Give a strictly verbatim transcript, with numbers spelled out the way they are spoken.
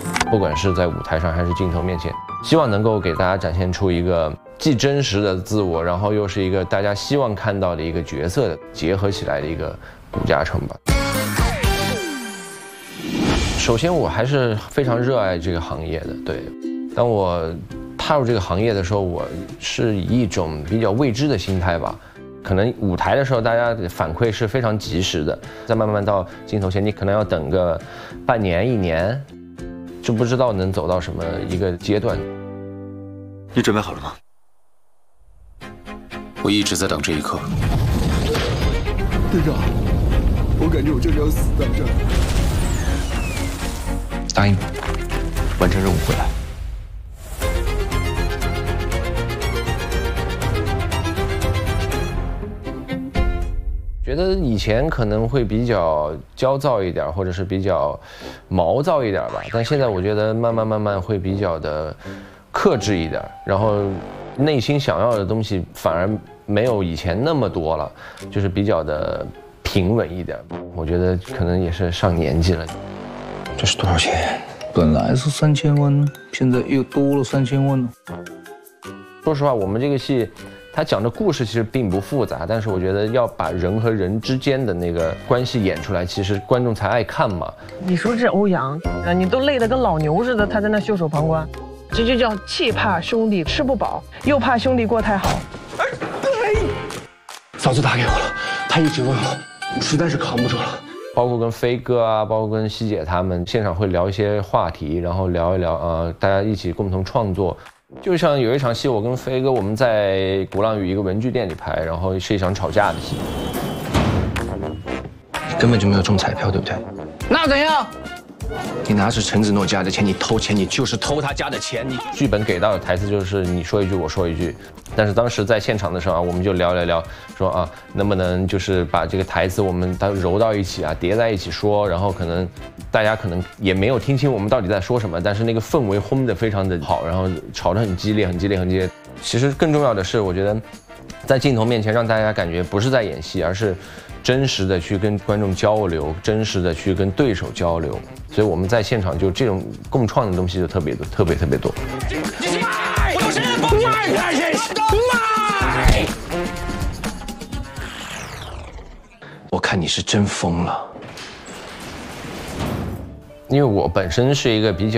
不管是在舞台上还是镜头面前，希望能够给大家展现出一个既真实的自我，然后又是一个大家希望看到的一个角色的结合起来的一个古家城吧。首先，我还是非常热爱这个行业的。对，当我踏入这个行业的时候，我是以一种比较未知的心态吧。可能舞台的时候，大家的反馈是非常及时的，再慢慢到镜头前，你可能要等个半年、一年，就不知道能走到什么一个阶段。 你准备好了吗？ 我一直在等这一刻。 队长，我感觉我就是要死在这儿。 答应，完成任务回来。 觉得以前可能会比较焦躁一点，或者是比较毛躁一点吧，但现在我觉得慢慢慢慢会比较的克制一点，然后内心想要的东西反而没有以前那么多了，就是比较的平稳一点。我觉得可能也是上年纪了。 这是多少钱？ 本来是三千万，现在又多了三千万了。 说实话，我们这个戏。他讲的故事其实并不复杂，但是我觉得要把人和人之间的那个关系演出来，其实观众才爱看嘛。 你说这欧阳，你都累得跟老牛似的，他在那袖手旁观，这就叫既怕兄弟吃不饱，又怕兄弟过太好。 嫂子打给我了，他一直问我，实在是扛不住了。 包括跟飞哥啊，包括跟希姐他们现场会聊一些话题，然后聊一聊呃，大家一起共同创作。就像有一场戏，我跟飞哥我们在鼓浪屿一个文具店里拍，然后是一场吵架的戏。 你根本就没有中彩票，对不对？ 那怎样？ 你拿着陈子诺家的钱，你偷钱，你就是偷他家的钱。你剧本给到的台词就是你说一句我说一句，但是当时在现场的时候啊，我们就聊聊聊，说啊能不能就是把这个台词我们它揉到一起啊，叠在一起说，然后可能大家可能也没有听清我们到底在说什么，但是那个氛围烘得非常的好，然后吵得很激烈，很激烈，很激烈。其实更重要的是，我觉得在镜头面前让大家感觉不是在演戏，而是真实的去跟观众交流，真实的去跟对手交流。所以我们在现场就这种共创的东西就特别多，特别特别多。 卖！我是不卖他是卖！ 我看你是真疯了。 因为我本身是一个比较